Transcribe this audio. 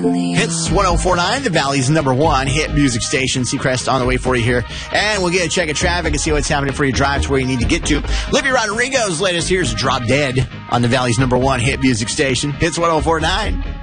Hits 1049, the Valley's #1 hit music station. Seacrest on the way for you here. And we'll get a check of traffic and see what's happening for your drive to where you need to get to. Olivia Rodrigo's latest, here's Drop Dead on the Valley's #1 hit music station. Hits 1049.